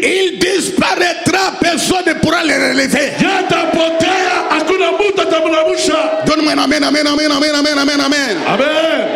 il disparaîtra, personne ne pourra le relever. Yatapotea, hakuna mtu atamlamusha. Donne-moi un amen, amen, amen, amen, amen, amen, amen. Amen.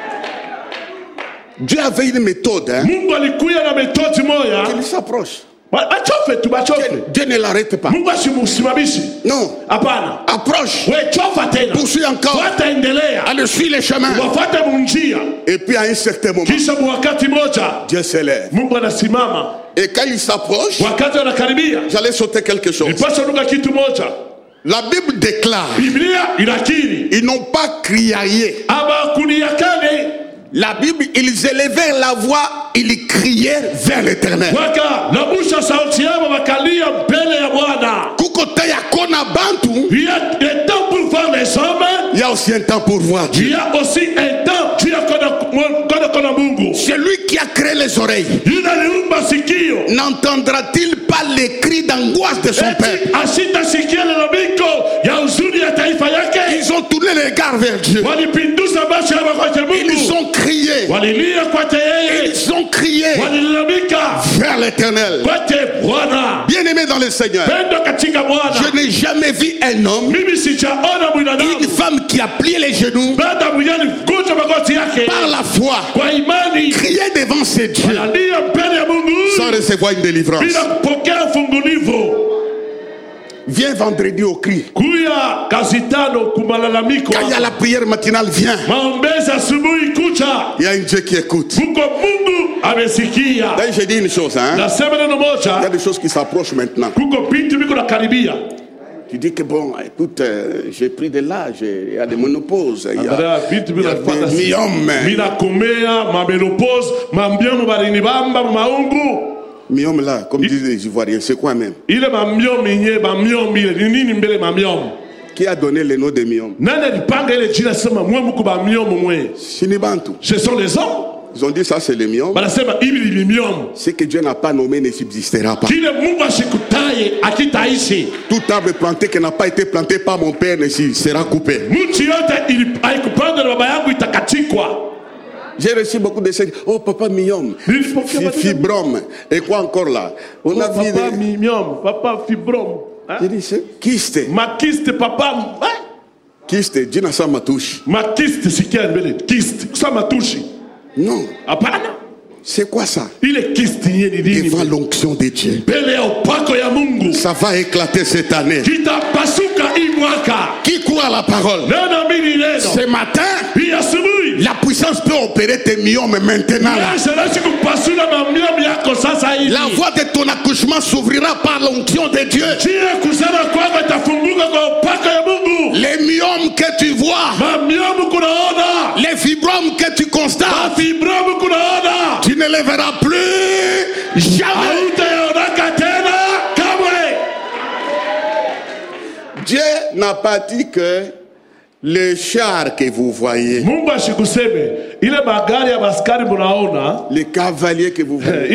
Dieu avait une méthode, hein, Mungu alikuya na metodi moya. qu'il s'approche. Bachofe tu bachofe. Dieu ne l'arrête pas. Mungu asimusimamishi. Non. Hapana. Approche. We chofa tena. Poursuis encore. Wataendelea. Allez, suis les chemins. Wafuate munjia. Et puis à un certain moment, Kisha wakati moja. Dieu s'élève. Mungu anasimama. Et quand il s'approche, Wakati anakaribia. j'allais sauter quelque chose. Nipasha nuka kitu moja. La Bible déclare, Biblia inakiri. ils n'ont pas crié. Aba kuniyakane. La Bible, ils élevèrent la voix, ils criaient vers l'Éternel. Waka labusha sauti yao wakalia mbele ya Bwana. Kuko taya kona bantu, Il y a un temps pour voir les hommes. il y a aussi un temps pour voir Il Dieu. y a aussi un temps tu as kona Mungu. C'est lui qui a créé les oreilles. Inaliumba sikio. N'entendra-t-il pas les cris d'angoisse de son peuple? Asita sikia lalamiko ya huzuni ya taifa yake. Ils ont tourné les regards vers Dieu. Walipinduza macho yao kwa Ils Mungu. ont crié. Walilia kwa yeye. Ils ont crié Walilalamika vers l'Éternel. kwa Bwana. Bien-aimé dans le Seigneur, Pendo katika Bwana. je n'ai jamais vu un homme, Mimi sijaona mwanadamu. une femme qui a plié les genoux Bada mwenye kuja magoti yake. par la foi, Kwa imani. crier devant ses dieux Analia mbele ya Mungu. sans recevoir une délivrance. Bila kupokea fungulivu. Viens vendredi au cri. Kuya kazi tano kumalalamiko. Quand il y a la prière matinale, viens. Maombezi asubuhi kucha. Il y a un Dieu qui écoute. Mungu amesikia. D'ailleurs, j'ai dit une chose, hein. Nasema neno Il y a moja. des choses qui s'approchent maintenant. Kuko binti biko na karibia. Tu dis que bon, écoute, j'ai pris de l'âge, il y a des monopauses, il y a Binti des myomes. Mina kumea mamenopause, mambiomo barini bamba maungu. Myomes là, comme disent les Ivoiriens, c'est quoi même? Ile mamiomi nye mamiomi ile nini mbele mamiomi. Qui a donné le nom de myomes? Nani alipanga ile jina sema mwe mko mamiomo mwe. Sinibantu. Ce sont les hommes. Ils ont dit ça c'est les myomes. Banasema hivi ni miomo. Ce que Dieu n'a pas nommé ne subsistera pas. Kile Mungu ashikutaye akitaishi. Tout arbre planté qui n'a pas été planté par mon père ne sera coupé. Mti yote haikupandwa na baba yangu itakatikwa. J'ai reçu beaucoup de choses. Oh papa myome, fibrome. Et quoi encore là? On a vu papa myome, papa fibrome. J'ai dit c'est kyste. Ma kyste papa. Kyste, jina sa matouche. Ma kyste sikia mbele. Kyste, sa matushi. Non. Hapana. C'est quoi ça? Ile kyste yeni nini? Devant l'onction de Dieu. Mbele ya upako ya Mungu. Ça va éclater cette année. Kitapasuka hii mwaka. Qui croit à la parole? Neno mimi neno. Ce matin, Hii asubuhi. la puissance peut opérer tes myomes maintenant. Là. La voie de ton accouchement s'ouvrira par l'onction de Dieu. Les myomes que tu vois, les fibromes que tu constates, tu ne les verras plus jamais. Dieu n'a pas dit que les chars que vous voyez, les cavaliers que vous voyez,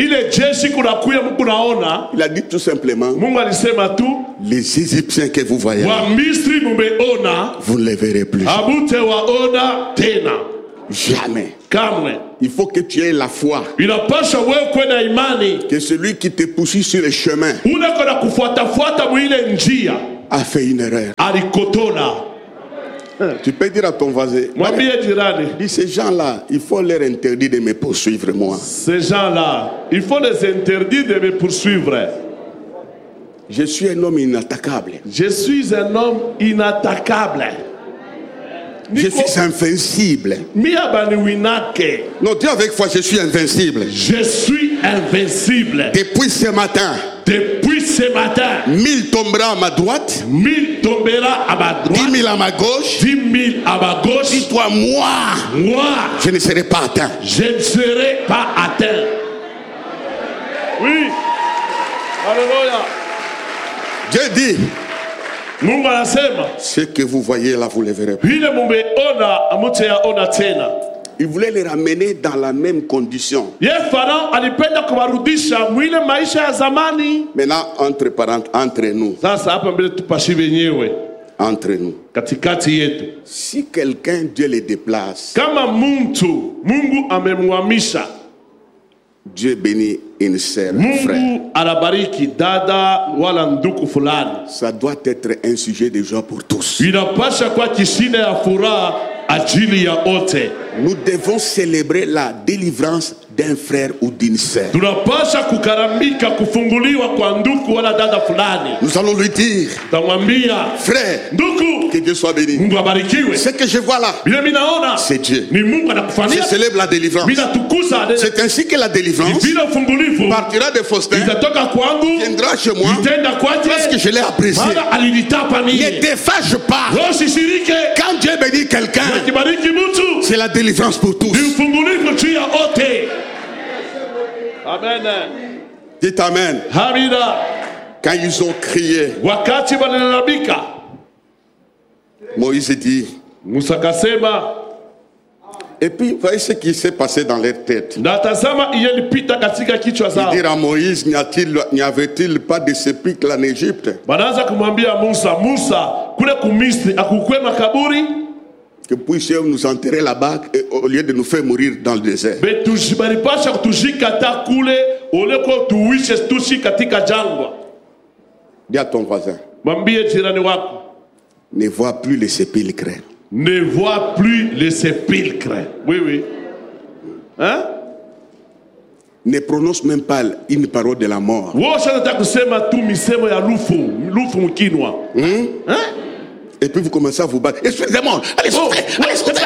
il a dit tout simplement, les Égyptiens que vous voyez, vous ne les verrez plus. Jamais. Il faut que tu aies la foi que celui qui te poursuit sur le chemin a fait une erreur. Tu peux dire à ton voisin, dis ces gens-là, il faut leur interdire de me poursuivre moi. Ces gens-là, il faut les interdire de me poursuivre. Je suis un homme inattaquable. Je suis un homme inattaquable. Je suis invincible. Non, dis avec foi, je suis invincible. Je suis invincible. Depuis ce matin. Depuis ce matin. 1000 tombera à ma droite. 1000 tombera à ma droite. 10 000 à ma gauche. 10 000 à ma gauche. Dis-toi, moi, je ne serai pas atteint. Je ne serai pas atteint. Oui. Alléluia. Dieu dit, Mungu anasema, ce que vous voyez là, vous le verrez pas. Il voulait les ramener dans la même condition. Maintenant, entre nous. Entre nous. Si quelqu'un, Dieu le déplace, Dieu bénit une sœur, un frère. Mungu anabariki dada wala ndugu fulani. Ça doit être un sujet de joie pour tous. Inapasha kwa kishina ya furaha ajili ya wote. Nous devons célébrer la délivrance d'un frère ou d'une sœur. Tunapasha kukarambika kufunguliwa kwa ndugu wala dada fulani. Nous allons lui dire, Tamwambia, frère, ndugu, que Dieu soit béni. Mungu abarikiwe. Ce que je vois là, Bila minaona c'est Dieu. ni Mungu Je anakufanyia. célèbre la délivrance. Bila tukuza C'est ainsi que la délivrance bila ufungulivu partira de Faustin, itatoka kwangu, viendra chez moi, itenda kwaje parce que je l'ai apprécié. maana alinitapa Ne mie. te fâche pas. Usishirike Quand Dieu bénit quelqu'un, akibariki mtu c'est la délivrance pour tous. ni ufungulivu juu ya wote. Amen. Dites Amen. Hamida. Quand ils ont crié, Wakati walilalamika, Moïse dit, Musa kasema, et puis voyez ce qui s'est passé dans leur tête. na tazama ilipita katika kichwa zao. Dire à Moïse, n'y avait-il pas de sépulcre en Égypte? Banaanza kumwambia Musa, Musa, kule kumisri akukwe makaburi Que puissions nous enterrer là-bas au lieu de nous faire mourir dans le désert. balipasha kutujika ta kule oleko tuishe tushi katika jangwa. Dis à ton voisin, Mwambie jirani wako, ne vois plus les sépulcres. ne vois plus les sépulcres. Oui, oui. Hein? Ne prononce même pas une parole de la mort. Wewe unataka kusema tu misemo ya lufu mkinwa. Hein? Et puis vous commencez à vous battre. Esprit de mort, allez souffler, allez souffler.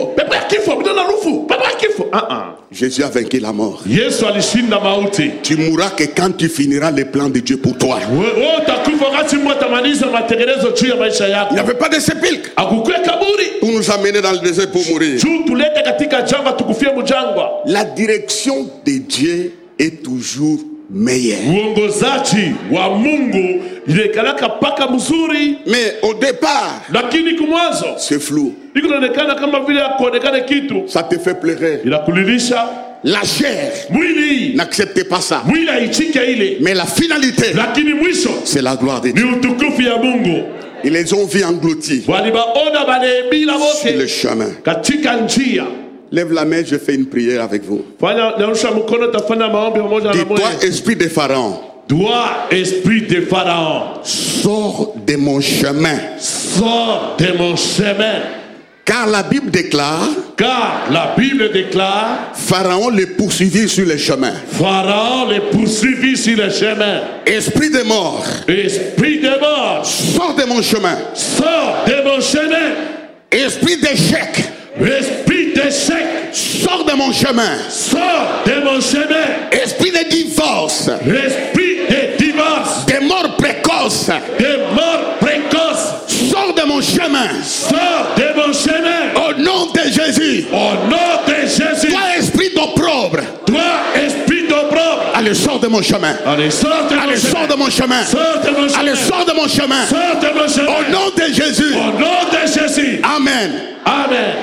Jésus a vaincu la mort. Yesu alishinda mauti. Tu mourras que quand tu finiras les plans de Dieu pour toi. Wewe utakufa wakati Mungu atamaliza matengenezo juu ya maisha yako. Il n'y avait pas de sépulcre Akukwe kaburi. pour nous amener dans le désert pour mourir. Juu tulete katika jangwa tukufie mjangwa. La direction de Dieu est toujours meilleure. Uongozaji wa Mungu ilekalaka paka mzuri, Mais au départ, lakini kumwanzo c'est flou. iko inaonekana kama vile hakuonekana kitu. Ça te fait pleurer. Inakulilisha La chair mwili, n'accepte pas ça. mwili haichike ile, Mais la finalité, lakini mwisho c'est la gloire de ni Dieu. utukufu ya Mungu. Ils les ont vus engloutis Walibaona balebila sur le wote chemin. katika njia. Lève la main, je fais une prière avec vous. Fanya nyosha mkono, tafanya maombi pamoja na Dis-toi, mwe. esprit de Pharaon, Toi, esprit de Pharaon, sors de mon chemin. sors de mon chemin. Car la Bible déclare, Car la Bible déclare, Pharaon les poursuivit sur le chemin. Pharaon les poursuivit sur le chemin. Esprit de mort, Esprit de mort, sors de mon chemin. sors de mon chemin. Esprit d'échec, Esprit d'échec, sors de mon chemin. sors de mon chemin. Esprit de divorce, Esprit de divorce, de mort précoce, de mort précoce, sors de mon chemin. sors de mon chemin. Au nom de Jésus. Au nom de Jésus. Toi, esprit d'opprobre, Toi, esprit d'opprobre, allez, sors de mon chemin. allez, sors de mon Allez, chemin. sors de mon chemin. Sors de mon chemin. Allez, sors de mon chemin. Sors de mon chemin. Au nom de Jésus. Au nom de Jésus. Amen. Amen.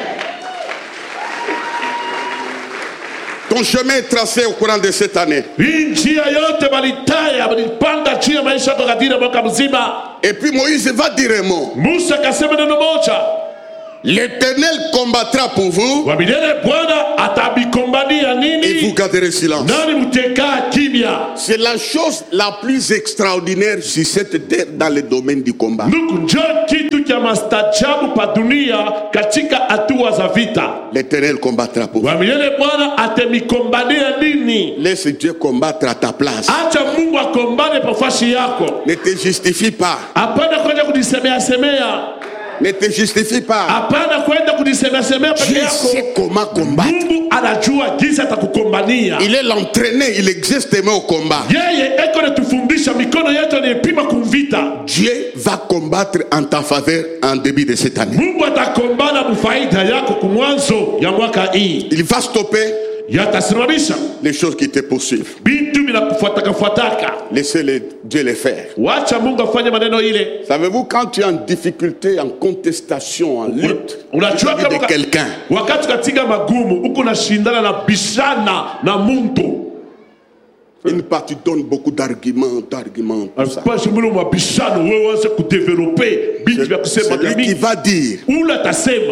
Ton chemin est tracé au courant de cette année. Hii njia yote balitaya balipanda juu ya maisha yako kadiri mwaka mzima. Et puis Moïse va dire un mot. Musa akasema neno moja, L'Éternel combattra pour vous wa milele Bwana atabikombania et vous nini, garderez silence. nani mtekaa kimya. C'est la chose la plus extraordinaire sur cette terre dans le domaine du combat. Ndugu, njoo kitu cha mastajabu pa dunia katika hatua za vita. L'Éternel combattra pour vous. Wa milele Bwana atemikombania nini. Laisse Dieu combattre à ta place. Acha Mungu akombane pa nafasi yako. Ne te justifie pas. Hapana kwenda kujisemea semea. Ne te justifie pas. Hapana kwenda kujisemea semea peke Dieu yako. sait comment combattre. Mungu anajua jinsi atakukombania. Il est l'entraîné, il exerce tes mains au combat. Yeye eko anatufundisha mikono yetu anayepima kumvita. Dieu va combattre en ta faveur en début de cette année. Mungu atakombana mufaida yako kumwanzo ya mwaka hii. Il va stopper Yatasimamisha les choses qui te poursuivent. bintu bila kufuataka. Laissez Dieu les faire. Wacha Mungu afanye maneno ile. Savez-vous, quand tu es en difficulté, en contestation, en lutte Unajua vis-à-vis de quelqu'un, wakati katika magumu uko nashindana na bishana na mtu. une partie donne beaucoup d'arguments, tout ça. Pas shimulu mabishano wewe waanze kudeveloper bintu vya kusema Celui qui jamii. va dire, Ula tasema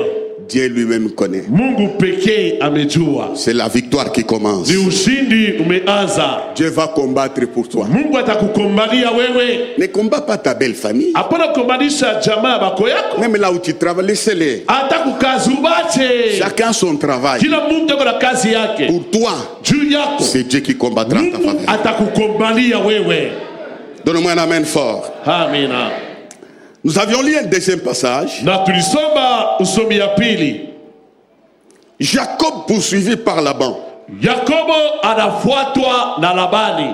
Dieu lui-même connaît. Mungu pekee amejua. C'est la victoire qui commence. Ni ushindi umeanza. Dieu va combattre pour toi. Mungu atakukombalia wewe. Ne combat pas ta belle famille. Hapana kukombanisha jamaa bako yako. Même là où tu travailles, laissez-les. Atakukazi ubache. Chacun son travail. Kila mtu ako na kazi yake. Pour toi, juu yako c'est Dieu qui combattra ta famille. Atakukombalia wewe. Donne-moi un amen fort. Amina. Nous avions lu un deuxième passage. Na tulisoma usomi ya pili. Jacob poursuivi par Laban. Yakobo anafuatwa na Labani.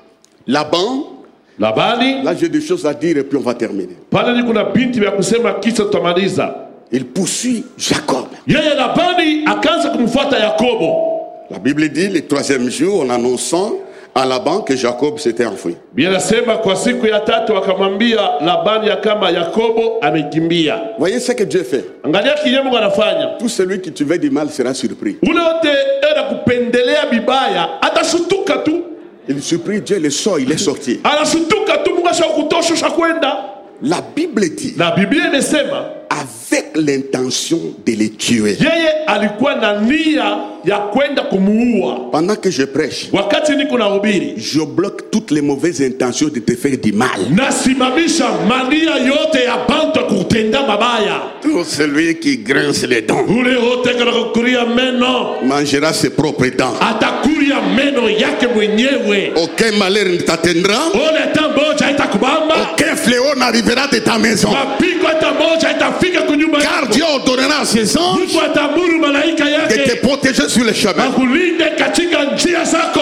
Labani. Là j'ai des choses à dire et puis on va terminer. Pale ni kuna binti vya kusema kisha tutamaliza. Il poursuit Jacob. Yeye Labani akaanza kumfuata Yakobo. La Bible dit le troisième jour en annonçant à Laban que Jacob s'était enfui. Bien nasema kwa siku ya tatu akamwambia Labani ya kama Yakobo amekimbia. Voyez ce que Dieu fait. Angalia kile Mungu anafanya. Tout celui qui te veut du mal sera surpris. Ule wote era kupendelea bibaya atashutuka tu. Il surprit Dieu, le sort, il est sorti. Anashutuka tu, Mungu ashakutosha kwenda. La Bible dit, na Biblia imesema avec l'intention de les tuer. Yeye alikuwa na nia ya kwenda kumuua. Pendant que je prêche, wakati niko nahubiri, je bloque toutes les mauvaises intentions de te faire du mal. Nasimamisha mania yote ya bantu kutenda mabaya. Tout celui qui grince les dents ule wote kukuria meno mangera ses propres dents. Atakuria meno yake mwenyewe. Aucun malheur ne t'atteindra. Ole tamboja itakubamba. Aucun fléau n'arrivera de ta maison. Mapiko tamboja itafika kunyumba yako. Car Dieu ordonnera à ses anges Mungu atamuru malaika yake de te protéger sur le chemin. Akulinde katika njia zako.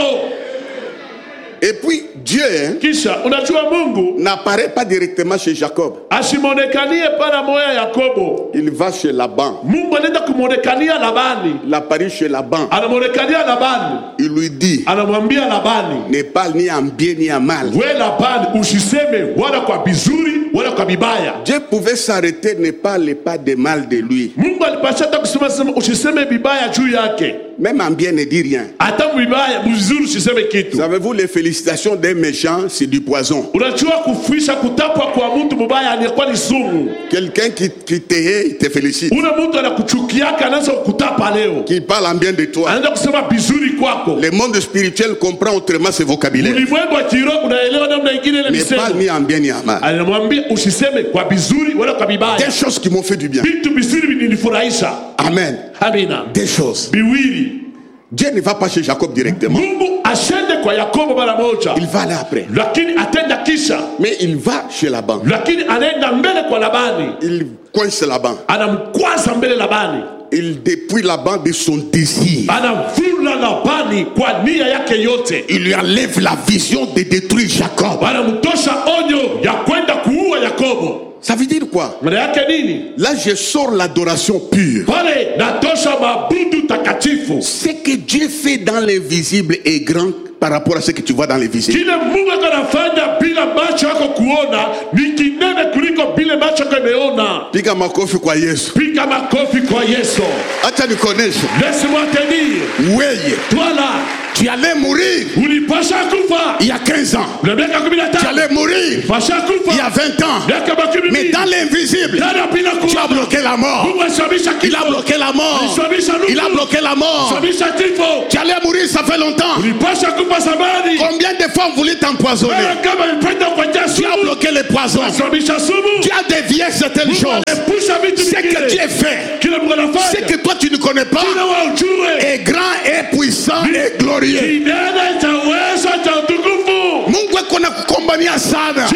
Et puis Dieu kisha unajua Mungu n'apparaît pas directement chez Jacob. Asimonekanie para moya Yakobo. Il va chez Laban. Mungu anaenda kumonekania Labani. Il apparaît chez Laban. Anamonekania Labani. Il lui dit, anamwambia Labani, ne parle ni en bien ni en mal. We Labani usiseme wala kwa bizuri wala kwa bibaya. Dieu pouvait s'arrêter, ne parle pas de mal de lui. Mungu alipasha hata kusema usiseme bibaya juu yake. Même en bien ne dit rien. Hata bibaya mzuri usiseme kitu. Savez-vous, les félicitations d'un méchant c'est du poison. Unajua kufisha kutapwa kwa mtu mbaya anakuwa ni sumu. Quelqu'un qui te hait, il te félicite. Una mtu anakuchukiaka anaanza kutapa leo. Qui parle en bien de toi. Anaanza kusema bizuri kwako. Le monde spirituel comprend autrement ce vocabulaire. Ulimwengu wa kiroho unaelewa namna nyingine ile misemo. Ne parle ni en bien ni en mal. Anamwambia usiseme kwa bizuri wala kwa bibaya. Des choses qui m'ont fait du bien. Vitu bizuri vinanifurahisha. Amen. Amina. Des choses. Biwili. Dieu ne va pas chez Jacob directement. Mungu ashende kwa Yakobo mara moja. Il va aller après. Lakini atenda kisha. Mais il va chez Laban. Lakini anaenda mbele kwa Labani. Il coince Laban. Anamkwaza mbele Labani. Il dépouille Laban de son désir. Anamvula Labani kwa nia yake yote. Il lui enlève la vision de détruire Jacob. Anamtosha onyo ya kwenda kuua Yakobo. Ça veut dire quoi? Là, je sors l'adoration pure. Ce que Dieu fait dans l'invisible est grand par rapport à ce que tu vois dans l'invisible. Piga makofi kwa Yesu. Piga makofi kwa Yesu. Acha nikuoneshe. Laisse-moi te dire. Wewe. Toi là. Tu allais mourir il y a 15 ans. Tu allais mourir il y a 20 ans. Mais dans l'invisible, tu as bloqué la mort. Il a bloqué la mort. Il a bloqué la mort. Tu allais mourir, ça fait longtemps. Combien de fois on voulait t'empoisonner? Tu as bloqué les poisons. Tu as dévié certaines choses. Ce que Dieu fait, ce que toi tu ne connais pas, est grand, est puissant, est glorieux. Mungu akona kukombania sana.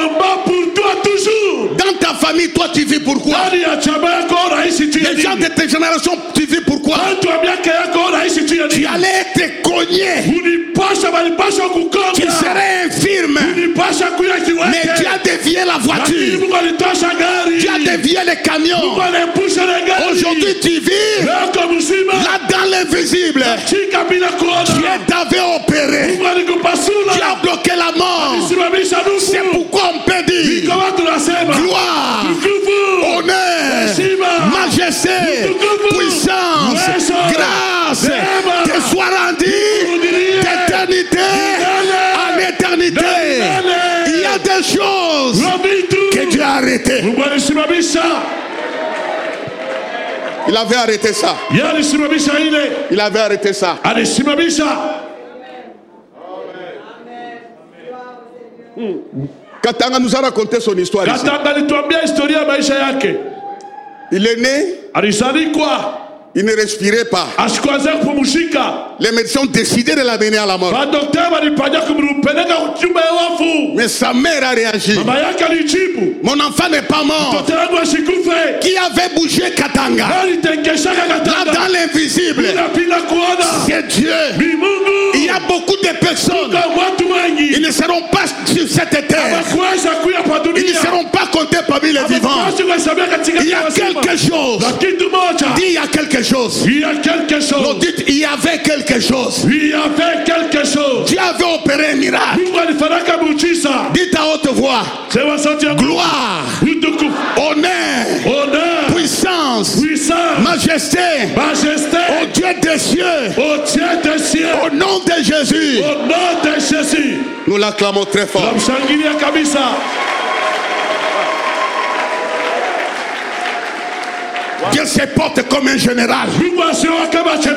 Dans ta famille, toi tu vis pourquoi? Les gens de ta génération, tu vis pourquoi? Tu allais être cogné. Tu serais infirme. Mais tu as dévié la voiture. Tu as dévié les camions. Aujourd'hui tu vis là dans l'invisible. Dieu t'avait opéré. Tu as bloqué la mort. C'est pourquoi on peut dire gloire, honneur, majesté, puissance, grâce te soit rendue d'éternité en éternité. Il y a des choses que Dieu a arrêtées. Il avait arrêté ça. Il avait arrêté ça. Katanga nous a raconté son histoire ici. Il est né. Il ne respirait pas. Les médecins ont décidé de l'amener à la mort. Mais sa mère a réagi. Mon enfant n'est pas mort. Qui avait bougé Katanga? Là dans l'invisible, c'est Dieu. Il y a beaucoup de personnes. Ils ne seront pas sur cette terre. Ils ne seront pas comptés parmi les vivants. Il y a quelque chose. Dis, il y a quelque chose. Il y a quelque chose. Non, dites, il y avait quelque chose. Il y avait quelque chose. Dieu avait opéré un miracle. Dites à haute voix. Gloire, honneur, puissance, majesté, au Dieu des cieux, au nom de Jésus. Nous l'acclamons très fort. Dieu se porte comme un général.